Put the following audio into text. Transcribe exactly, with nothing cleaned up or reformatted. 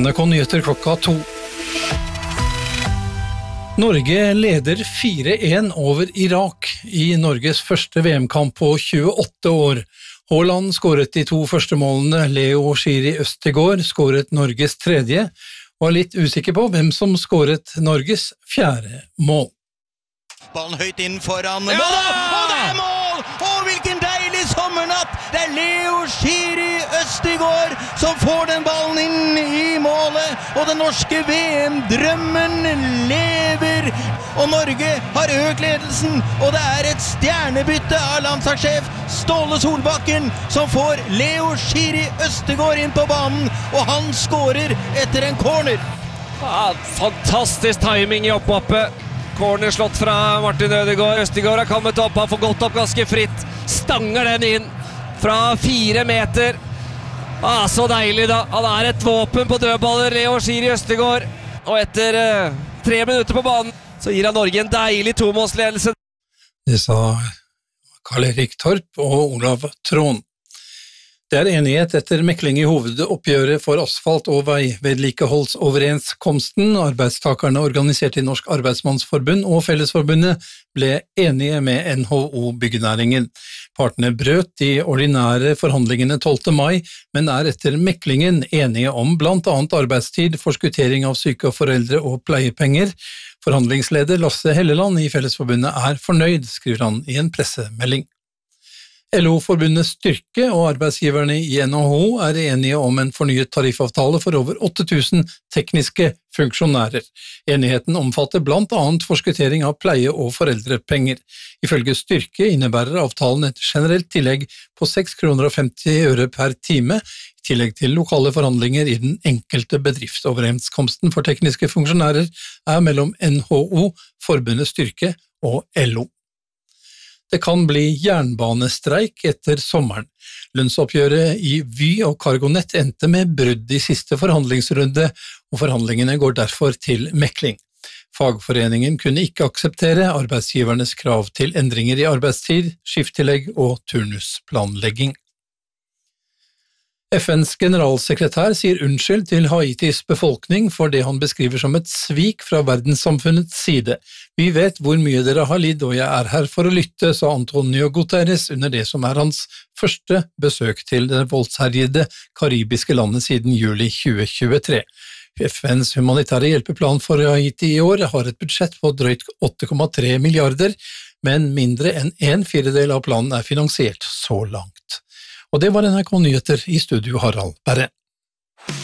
N R K Nyheter klokka to. Norge leder fire en over Irak i Norges første V M-kamp på tjueåtte år. Haaland skåret de to første målene, Leo Schiri Østegård skåret Norges tredje, og er litt usikker på hvem som skåret Norges fjerde mål. Ballen høyt inn foran mål, ja! Og det er mål! Og hvilken deilig sommernatt! Det er Leo Schiri Østegård som får den ballen inn i målet, og den norske V M-drømmen lever, og Norge har økt ledelsen, og det er et stjernebytte av landslagssjef Ståle Solbakken som får Leo Schiri Østegård inn på banen, og han skårer etter en corner. Ja, fantastisk timing i opphoppet. Corner slått fra Martin Ødegaard. Østegård har kommet opp, han får gått opp ganske fritt. Stanger den inn fra fire meter. Ah, så deilig da. Han er et våpen på dødballer, Leo Schiri Østegård. Og etter eh, tre minutter på banen, så gir han Norge en deilig tomålsledelse. Det sa Karl-Erik Torp og Olav Trån. Det er enighet etter mekling i hovedoppgjøret for asfalt- og veivedlikeholdsoverenskomsten. Arbeidstakerne organisert i Norsk Arbeidsmannsforbund og Fellesforbundet ble enige med N H O Byggenæringen. Partene brøt de ordinære forhandlingene tolvte mai, men er etter meklingen enige om blant annet arbeidstid, forskuttering av syke og foreldre og pleiepenger. Forhandlingsleder Lasse Helleland i Fellesforbundet er fornøyd, skriver han i en pressemelding. L O-forbundet Styrke og arbeidsgiverne i N H O er enige om en fornyet tariffavtale for over åtte tusen tekniske funksjonærer. Enigheten omfatter blant annet forskuttering av pleie- og foreldrepenger. Ifølge Styrke innebærer avtalen et generelt tillegg på seks kroner og femti øre per time, i tillegg til lokale forhandlinger i den enkelte bedriftsoverenskomsten for tekniske funksjonærer er mellom N H O, forbundet Styrke og L O. Det kan bli jernbanestreik etter sommeren. Lønnsoppgjøret i Vy og Cargonet endte med brudd i siste forhandlingsrunde, og forhandlingene går derfor til mekling. Fagforeningen kunne ikke akseptere arbeidsgivernes krav til endringer i arbeidstid, skifttillegg og turnusplanlegging. F N's generalsekretær sier unnskyld til Haitis befolkning for det han beskriver som et svik fra verdenssamfunnets side. Vi vet hvor mye dere har lidd, og jeg er her for å lytte, sa Antonio Guterres under det som er hans første besøk til det voldsherjede karibiske landet siden juli tjue tjuetre. F N's humanitære hjelpeplan for Haiti i år har et budsjett på drøyt åtte komma tre milliarder, men mindre enn en firedel av planen er finansiert så langt. Og det var N R K Nyheter, i studio Harald Berre.